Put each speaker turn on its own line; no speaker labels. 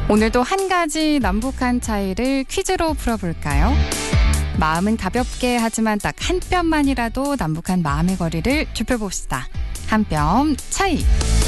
오늘도 한 가지 남북한 차이를 퀴즈로 풀어볼까요? 마음은 가볍게 하지만 딱 한 뼘만이라도 남북한 마음의 거리를 좁혀봅시다. 한 뼘 차이.